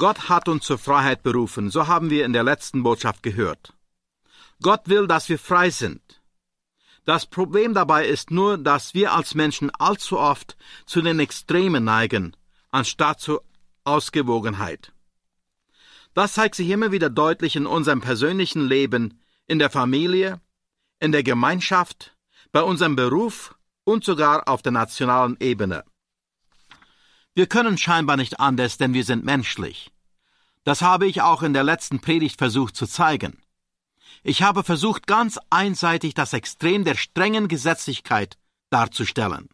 Gott hat uns zur Freiheit berufen, so haben wir in der letzten Botschaft gehört. Gott will, dass wir frei sind. Das Problem dabei ist nur, dass wir als Menschen allzu oft zu den Extremen neigen, anstatt zur Ausgewogenheit. Das zeigt sich immer wieder deutlich in unserem persönlichen Leben, in der Familie, in der Gemeinschaft, bei unserem Beruf und sogar auf der nationalen Ebene. Wir können scheinbar nicht anders, denn wir sind menschlich. Das habe ich auch in der letzten Predigt versucht zu zeigen. Ich habe versucht, ganz einseitig das Extrem der strengen Gesetzlichkeit darzustellen.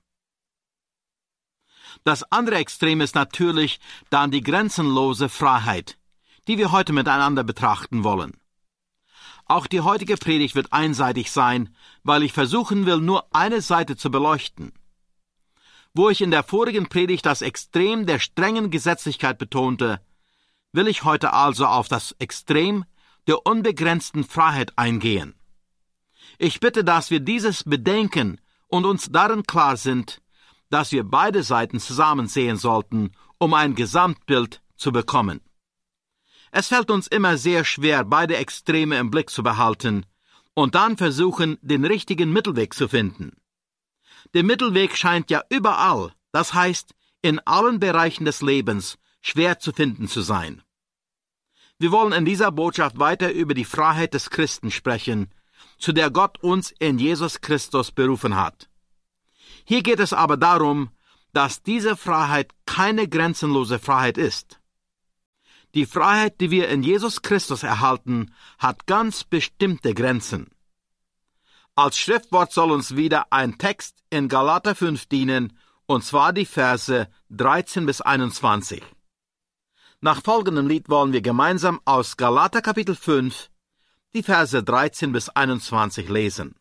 Das andere Extrem ist natürlich dann die grenzenlose Freiheit, die wir heute miteinander betrachten wollen. Auch die heutige Predigt wird einseitig sein, weil ich versuchen will, nur eine Seite zu beleuchten. Wo ich in der vorigen Predigt das Extrem der strengen Gesetzlichkeit betonte, will ich heute also auf das Extrem der unbegrenzten Freiheit eingehen. Ich bitte, dass wir dieses bedenken und uns darin klar sind, dass wir beide Seiten zusammen sehen sollten, um ein Gesamtbild zu bekommen. Es fällt uns immer sehr schwer, beide Extreme im Blick zu behalten und dann versuchen, den richtigen Mittelweg zu finden. Der Mittelweg scheint ja überall, das heißt, in allen Bereichen des Lebens, schwer zu finden zu sein. Wir wollen in dieser Botschaft weiter über die Freiheit des Christen sprechen, zu der Gott uns in Jesus Christus berufen hat. Hier geht es aber darum, dass diese Freiheit keine grenzenlose Freiheit ist. Die Freiheit, die wir in Jesus Christus erhalten, hat ganz bestimmte Grenzen. Als Schriftwort soll uns wieder ein Text in Galater 5 dienen, und zwar die Verse 13 bis 21. Nach folgendem Lied wollen wir gemeinsam aus Galater Kapitel 5 die Verse 13 bis 21 lesen.